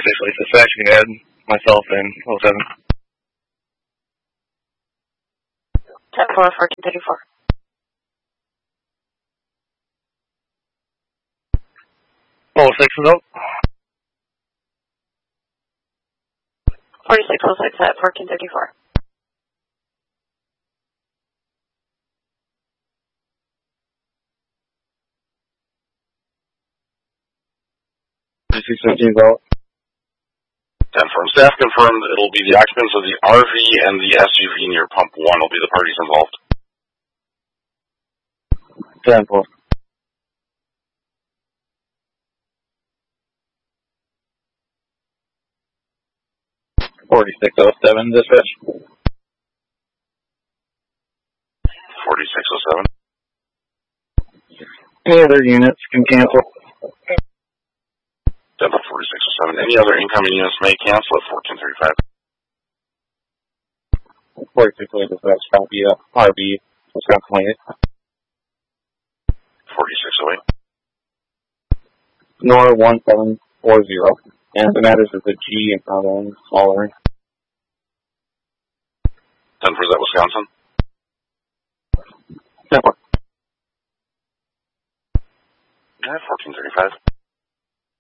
officially suspect. You can add myself and 07. 10-4, 1434. 06 is up. 4606 at 1434. 3615 is out. 10 from staff confirmed it'll be the occupants of the RV and the SUV near pump 1 will be the parties involved. 10-4. 4607 dispatch. 4607. Any other units can cancel. 10 for 4607. Any other incoming units may cancel at 1435. 4608 dispatch, copy RB, Wisconsin 4608. Nora 1740. And if it matters, it's a G in front of them, smaller. 10 for that Wisconsin. 10-4. 1435.